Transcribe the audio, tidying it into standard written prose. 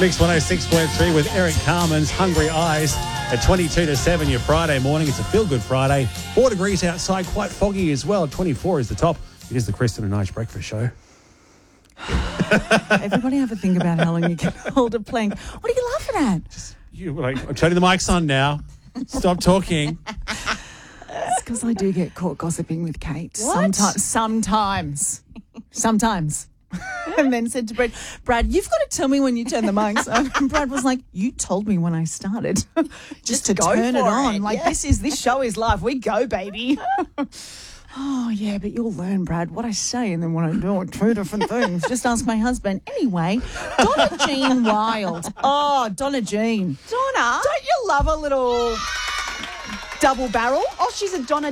Mix 106.3 with Eric Carmen's Hungry Eyes at 22 to 7 your Friday morning. It's a feel-good Friday. 4 degrees outside, quite foggy as well. 24 is the top. It is the Kristen and Nige Breakfast Show. Everybody have a think about how long you can hold a plank. What are you laughing at? I'm turning the mics on now. Stop talking. It's because I do get caught gossiping with Kate. What? Sometimes. And then said to Brad, you've got to tell me when you turn the mics on. And Brad was like, you told me when I started. Just to go turn it for on. it, Like, yeah. this show is live. We go, baby. Oh, yeah, but you'll learn, Brad, what I say and then what I do are two different things. Just ask my husband. Anyway, Donna Jean Wild. Oh, Donna Jean. Donna? Don't you love a little double barrel? Oh, she's a Donna